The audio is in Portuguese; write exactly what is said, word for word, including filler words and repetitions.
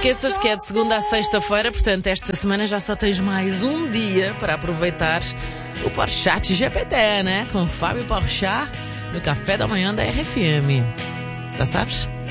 esqueças que é de segunda a sexta-feira, portanto esta semana já só tens mais um dia para aproveitar o Porchat G P T, né? Com Fábio Porchat no café da manhã da R F M. Já sabes?